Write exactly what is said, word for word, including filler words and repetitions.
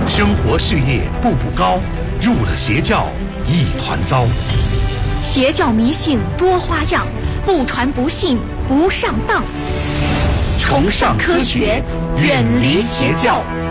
生活事业步步高，入了邪教一团糟。 邪教迷信多花样，不传不信不上当。 崇尚科学，远离邪教。